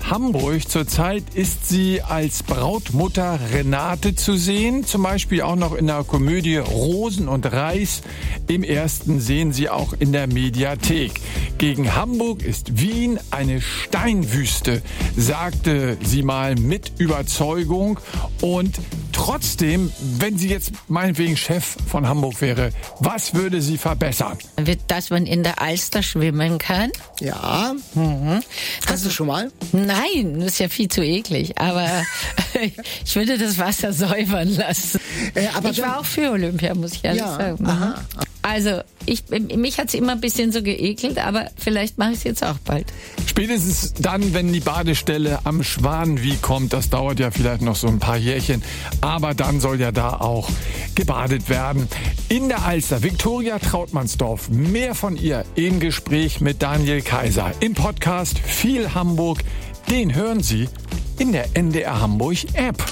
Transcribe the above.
Hamburg. Zurzeit ist sie als Brautmutter Renate zu sehen. Zum Beispiel auch noch in der Komödie Rosen und Reis. Im ersten sehen Sie auch in der Mediathek. Gegen Hamburg ist Wien eine Steinwüste, sagte sie mal mit Überzeugung. Und trotzdem, wenn sie jetzt meinetwegen Chef von Hamburg wäre, was würde sie verbessern? Dass man in der Alster schwimmen kann. Ja. Hast du schon mal? Nein, das ist ja viel zu eklig. Aber ich würde das Wasser säubern lassen. Aber ich war auch für Olympia, muss ich ehrlich sagen. Aha. Also, mich hat es immer ein bisschen so geekelt, aber vielleicht mache ich es jetzt auch bald. Spätestens dann, wenn die Badestelle am Schwanenwieg kommt, das dauert ja vielleicht noch so ein paar Jährchen, aber dann soll ja da auch gebadet werden. In der Alster, Viktoria Trautmannsdorf, mehr von ihr im Gespräch mit Daniel Kaiser. Im Podcast Viel Hamburg, den hören Sie in der NDR Hamburg App.